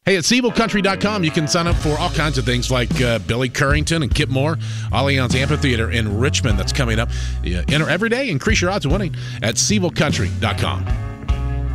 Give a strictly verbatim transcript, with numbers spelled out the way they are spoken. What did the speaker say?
Hey, at Siebel Country dot com, you can sign up for all kinds of things like uh, Billy Currington and Kip Moore, Allianz Amphitheater in Richmond that's coming up. Yeah, enter every day, increase your odds of winning at Siebel Country dot com.